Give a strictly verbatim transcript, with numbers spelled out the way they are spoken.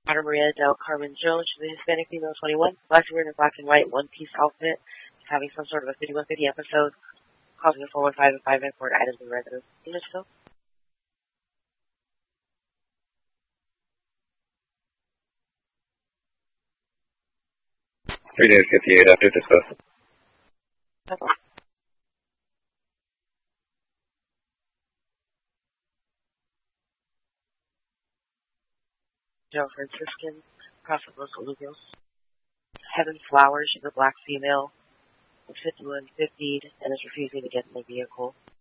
Ana Maria Del Carmen Jones, she's a Hispanic female, twenty-one, black wearing a black and white one-piece outfit, having some sort of a fifty-one fifty episode, causing a four one five and five nine four items in residence. English still? Three days, fifty-eight after discuss. That's all. Joe Franciscan, Casa Los Alubios. Heaven Flowers, she's a black female, fifty-one fifty, and is refusing to get in the vehicle.